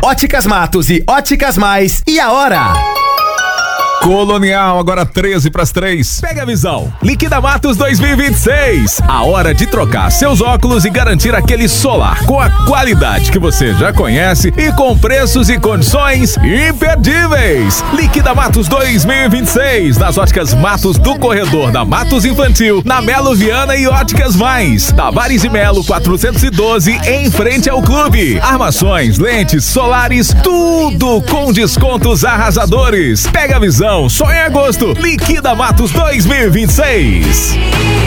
Óticas Matos e Óticas Mais. E a hora? Colonial, agora 2:13. Pega a visão. Liquida Matos 2026. A hora de trocar seus óculos e garantir aquele solar com a qualidade que você já conhece e com preços e condições imperdíveis. Liquida Matos 2026. Nas Óticas Matos do corredor da Matos Infantil, na Melo Viana e Óticas Mais. Tavares e Melo 412, em frente ao clube. Armações, lentes, solares, tudo com descontos arrasadores. Pega a visão. Só em agosto, Liquida Matos 2026.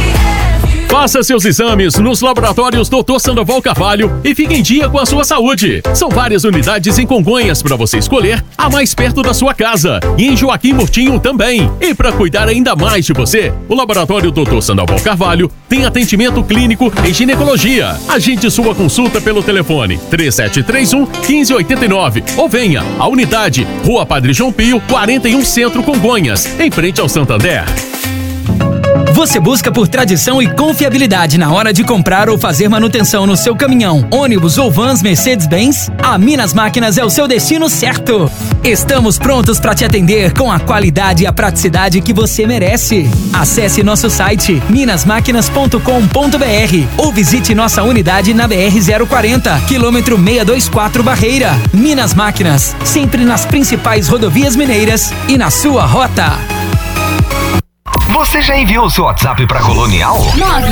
Faça seus exames nos laboratórios Dr. Sandoval Carvalho e fique em dia com a sua saúde. São várias unidades em Congonhas para você escolher a mais perto da sua casa. E em Joaquim Murtinho também. E para cuidar ainda mais de você, o laboratório Dr. Sandoval Carvalho tem atendimento clínico em ginecologia. Agende sua consulta pelo telefone 3731-1589 ou venha à unidade Rua Padre João Pio, 41 Centro, Congonhas, em frente ao Santander. Você busca por tradição e confiabilidade na hora de comprar ou fazer manutenção no seu caminhão, ônibus ou vans Mercedes-Benz? A Minas Máquinas é o seu destino certo. Estamos prontos para te atender com a qualidade e a praticidade que você merece. Acesse nosso site minasmáquinas.com.br ou visite nossa unidade na BR-040, quilômetro 624 Barreira. Minas Máquinas, sempre nas principais rodovias mineiras e na sua rota. Você já enviou o seu WhatsApp pra Colonial?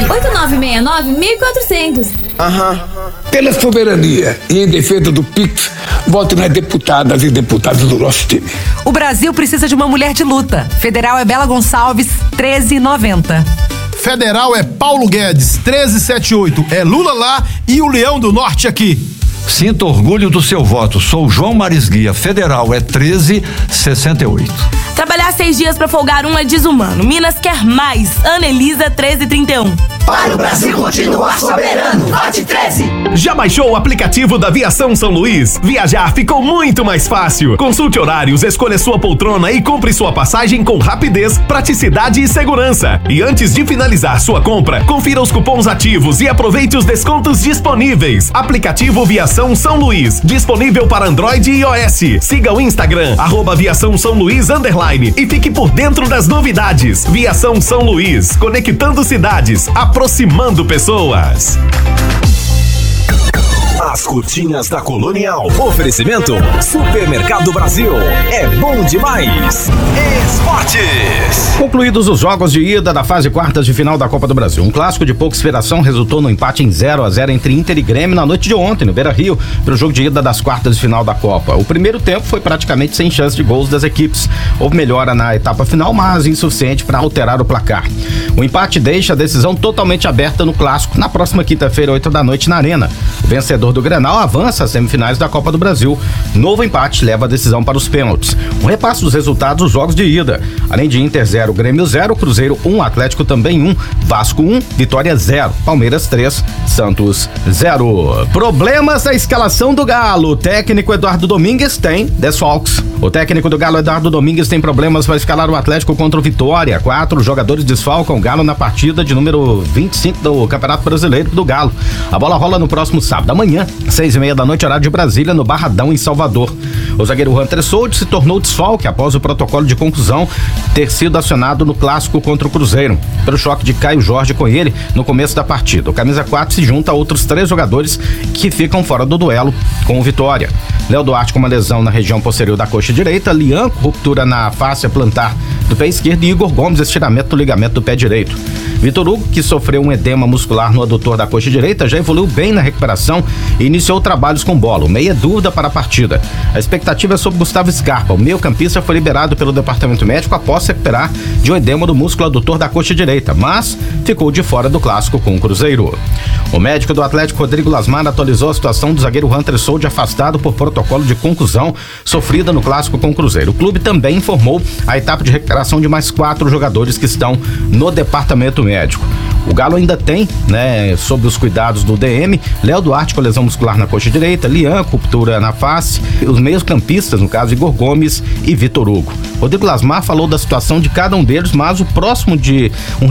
98969-1400. Pela soberania e em defesa do Pix, vote nas deputadas e deputados do nosso time. O Brasil precisa de uma mulher de luta. Federal é Bela Gonçalves, 1390. Federal é Paulo Guedes, 1378. É Lula lá e o Leão do Norte aqui. Sinta orgulho do seu voto. Sou João Marisguia. Federal é 1368. Trabalhar 6 dias pra folgar um é desumano. Minas quer mais. Ana Elisa, 1331. Para o Brasil continuar soberano, vote 13. Já baixou o aplicativo da Aviação São Luís? Viajar ficou muito mais fácil. Consulte horários, escolha sua poltrona e compre sua passagem com rapidez, praticidade e segurança. E antes de finalizar sua compra, confira os cupons ativos e aproveite os descontos disponíveis. Aplicativo Viação São Luís, disponível para Android e iOS. Siga o Instagram, @Viação São Luís _ e fique por dentro das novidades. Viação São Luís, conectando cidades, aproximando pessoas. As curtinhas da Colonial. Oferecimento Supermercado Brasil. É bom demais. Esportes. Concluídos os jogos de ida da fase quartas de final da Copa do Brasil. Um clássico de pouca inspiração resultou no empate em 0-0 entre Inter e Grêmio na noite de ontem, no Beira-Rio, para o jogo de ida das quartas de final da Copa. O primeiro tempo foi praticamente sem chance de gols das equipes. Houve melhora na etapa final, mas insuficiente para alterar o placar. O empate deixa a decisão totalmente aberta no clássico na próxima quinta-feira, 8 da noite, na Arena. O vencedor do Grenal avança às semifinais da Copa do Brasil. Novo empate leva a decisão para os pênaltis. Um repasse dos resultados dos jogos de ida. Além de Inter 0, Grêmio 0, Cruzeiro 1, Atlético também 1, Vasco 1, Vitória 0, Palmeiras 3, Santos 0. Problemas na escalação do Galo. O técnico Eduardo Domingues tem desfalques. O técnico do Galo, Eduardo Domingues, tem problemas para escalar o Atlético contra o Vitória. 4 jogadores desfalcam o Galo na partida de número 25 do Campeonato Brasileiro do Galo. A bola rola no próximo sábado, amanhã, 6:30 da noite, horário de Brasília, no Barradão, em Salvador. O zagueiro Hunter Sold se tornou desfalque após o protocolo de contusão ter sido acionado no clássico contra o Cruzeiro, pelo choque de Caio Jorge com ele no começo da partida. O camisa 4 se junta a outros 3 jogadores que ficam fora do duelo com o Vitória. Léo Duarte com uma lesão na região posterior da coxa direita, Lianco, ruptura na face plantar do pé esquerdo, e Igor Gomes, estiramento do ligamento do pé direito. Vitor Hugo, que sofreu um edema muscular no adutor da coxa direita, já evoluiu bem na recuperação e iniciou trabalhos com bola. O meia é dúvida para a partida. A expectativa é sobre Gustavo Scarpa. O meio-campista foi liberado pelo departamento médico após se recuperar de um edema do músculo adutor da coxa direita, mas ficou de fora do clássico com o Cruzeiro. O médico do Atlético, Rodrigo Lasmar, atualizou a situação do zagueiro Hunter Sold, afastado por protocolo de contusão sofrida no clássico com o Cruzeiro. O clube também informou a etapa de recuperação de mais 4 jogadores que estão no departamento médico. O Galo ainda tem, sob os cuidados do DM, Léo Duarte com lesão muscular na coxa direita, Lian, ruptura na face, os meios-campistas, no caso, Igor Gomes e Vitor Hugo. Rodrigo Lasmar falou da situação de cada um deles, mas o próximo de um